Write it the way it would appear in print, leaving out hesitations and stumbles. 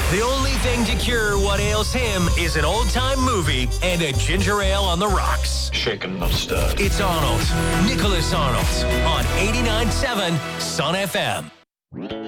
The only thing to cure what ails him is an old-time movie and a ginger ale on the rocks. Shaken, not stirred. It's Arnold, Nicholas Arnold, on 89.7 Sun FM.